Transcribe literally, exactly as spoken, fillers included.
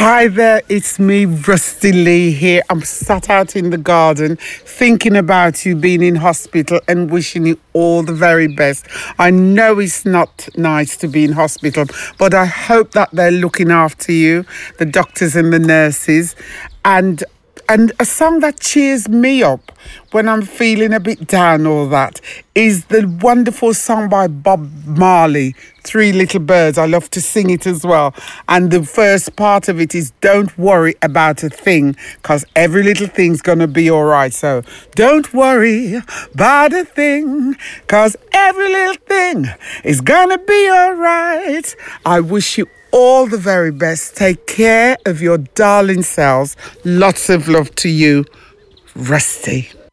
Hi there, it's me, Rusty Lee here. I'm sat out in the garden thinking about you being in hospital and wishing you all the very best. I know it's not nice to be in hospital, but I hope that they're looking after you, the doctors and the nurses. And and a song that cheers me up when I'm feeling a bit down, all that, is the wonderful song by Bob Marley, Three Little Birds. I love to sing it as well. And the first part of it is, don't worry about a thing, because every little thing's going to be all right. So don't worry about a thing, because every little thing is going to be all right. I wish you all the very best. Take care of your darling selves. Lots of love to you, Rusty.